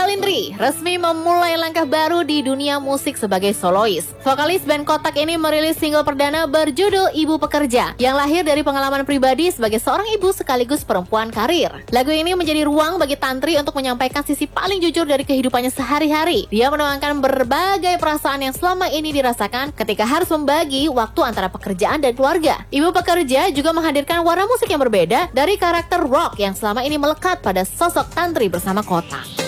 Lindri resmi memulai langkah baru di dunia musik sebagai solois. Vokalis band Kotak ini merilis single perdana berjudul Ibu Pekerja yang lahir dari pengalaman pribadi sebagai seorang ibu sekaligus perempuan karir. Lagu ini menjadi ruang bagi Tantri untuk menyampaikan sisi paling jujur dari kehidupannya sehari-hari. Dia menuangkan berbagai perasaan yang selama ini dirasakan ketika harus membagi waktu antara pekerjaan dan keluarga. Ibu Pekerja juga menghadirkan warna musik yang berbeda dari karakter rock yang selama ini melekat pada sosok Tantri bersama Kotak.